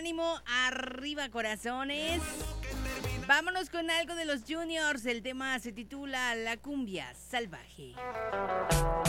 ánimo, arriba corazones. Vámonos con algo de los Juniors. El tema se titula La cumbia salvaje.